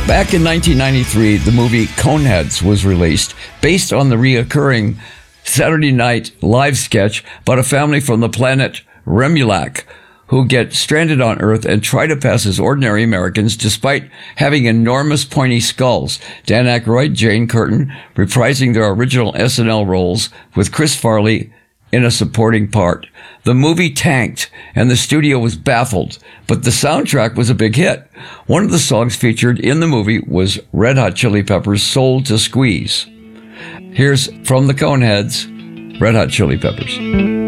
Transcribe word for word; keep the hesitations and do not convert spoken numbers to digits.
Back in nineteen ninety-three, the movie Coneheads was released, based on the reoccurring Saturday Night Live sketch about a family from the planet Remulac who get stranded on Earth and try to pass as ordinary Americans despite having enormous pointy skulls. Dan Aykroyd, Jane Curtin reprising their original S N L roles with Chris Farley in a supporting part. The movie tanked and the studio was baffled, but the soundtrack was a big hit. One of the songs featured in the movie was Red Hot Chili Peppers' Soul to Squeeze. Here's from the Coneheads, Red Hot Chili Peppers.